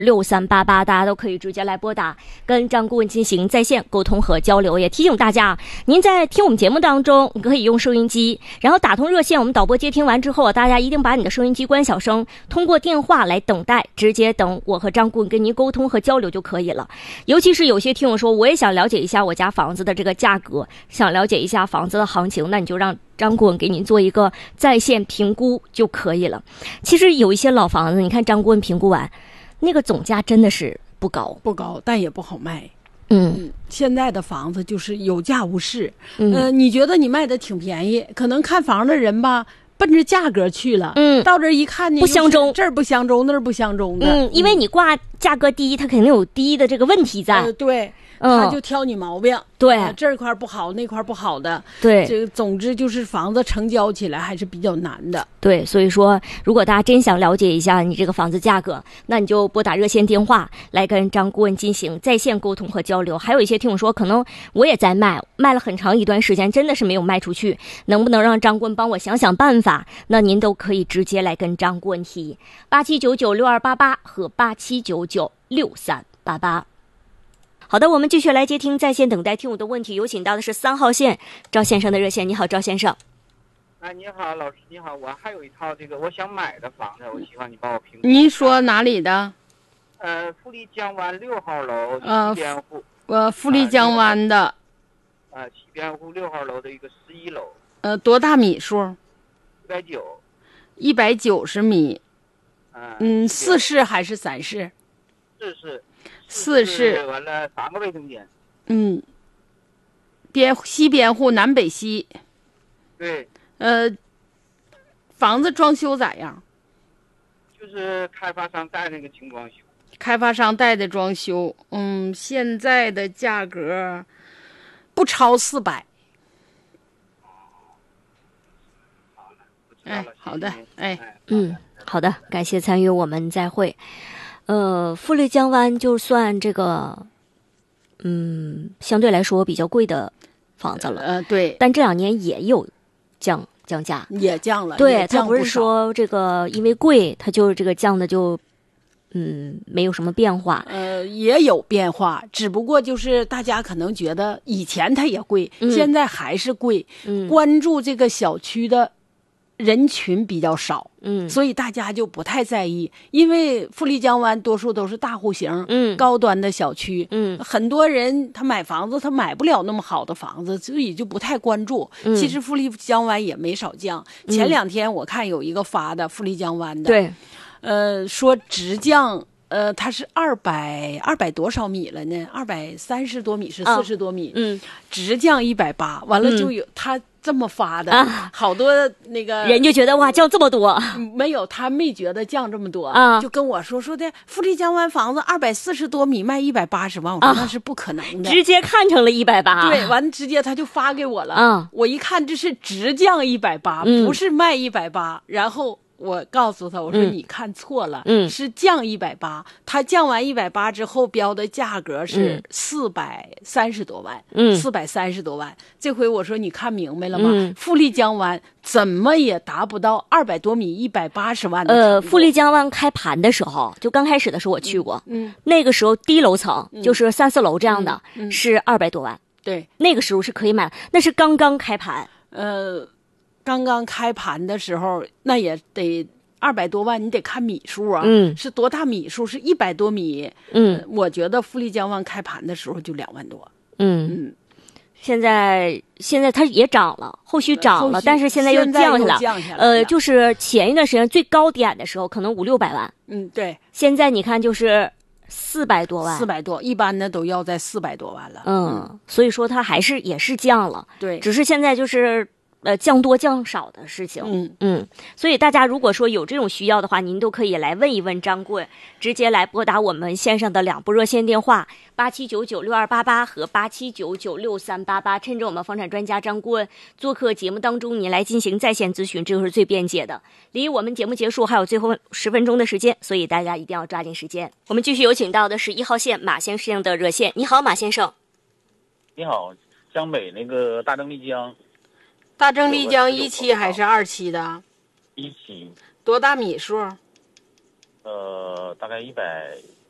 6388，大家都可以直接来拨打，跟张顾问进行在线沟通和交流。也提醒大家，您在听我们节目当中，你可以用收音机，然后打通热线，我们导播接听完之后，大家一定把你的收音机关小声，通过电话来等待，直接等我和张顾问跟您沟通和交流就可以了。尤其是有些听友说，我也想了解一下我家房子的这个价格，想了解一下房子的行情，那你就让张顾问给您做一个在线评估就可以了。其实有一些老房子，你看张顾问评估完，那个总价真的是不高， 但也不好卖。现在的房子就是有价无市。你觉得你卖的挺便宜，可能看房的人吧，奔着价格去了。到这一看呢， 不相中， 这儿不相中，那儿不相中的。 因为你挂价格低，它肯定有低的这个问题在。 对。他就挑你毛病， 对， 这块不好，那块不好的， 对， 这个总之就是房子成交起来还是比较难的， 对，所以说，如果大家真想了解一下你这个房子价格，那你就拨打热线电话来跟张顾问进行在线沟通和交流。还有一些听我说，可能我也在卖了很长一段时间，真的是没有卖出去，能不能让张顾问帮我想想办法？那您都可以直接来跟张顾问提87996288和87996388。好的，我们继续来接听在线等待听友的问题，有请到的是3号线赵先生的热线。你好，赵先生。 你好，老师你好，我还有一套这个我想买的房子，我希望你帮我评估。 您说哪里的？ 富丽江湾6号楼西边户。 富丽江湾的。 西边户6号楼的一个11楼。 多大米数 ？190。 190米。4室还是3室 ？4室。 4室完了3个卫生间。 西边户南北西。 对。 房子装修咋样？ 就是开发商带那个精装修。 开发商带的装修。现在的价格不超400。好的。 好的，感谢参与，我们再会。富丽江湾就算这个，相对来说比较贵的房子了。 对。 但这2年也有降价， 也降了。 对，它不是说这个因为贵，它就这个降的就，没有什么变化。 也有变化，只不过就是大家可能觉得以前它也贵，现在还是贵。关注这个小区的人群比较少，所以大家就不太在意，因为富丽江湾多数都是大户型，高端的小区，很多人他买房子他买不了那么好的房子，所以就不太关注。其实富丽江湾也没少降，前2天我看有一个发的富丽江湾的， 对， 说直降。它是200多少米了呢？230多米是40多米，直降180，完了就有他这么发的，好多那个人就觉得哇降这么多， 没有，他没觉得降这么多，就跟我说的富丽江湾房子240多米卖180万，我说那是不可能的， 直接看成了180， 对，完直接他就发给我了，我一看这是直降180，不是卖180，然后。我告诉他，我说你看错了，是降180，他降完180之后标的价格是430多万，430多万。这回我说你看明白了吗？富丽江湾怎么也达不到200多米180万的程度。 富丽江湾开盘的时候，就刚开始的时候我去过，那个时候低楼层就是3、4楼这样的，是200多万， 对， 那个时候是可以买，那是刚刚开盘， 刚刚开盘的时候，那也得200多万，你得看米数啊。是多大米数？是100多米。我觉得富丽江湾开盘的时候就2万多。 现在它也涨了，后续涨了，但是现在又降下来。就是前一段时间最高点的时候，可能500-600万。 对。 现在你看就是400多万 ，400多，一般的都要在400多万了。 所以说它也是降了。 对。 只是现在就是。降多降少的事情，所以大家如果说有这种需要的话，您都可以来问一问张顾问，直接来拨打我们线上的2部热线电话87996288和87996388，趁着我们房产专家张顾问做客节目当中，您来进行在线咨询，这就是最便捷的。离我们节目结束还有最后10分钟的时间，所以大家一定要抓紧时间。我们继续有请到的是1号线马先生的热线。你好，马先生。 你好，江北那个大正丽江。 大正丽江1期还是2期的 ？1期。 多大米数？ 大概100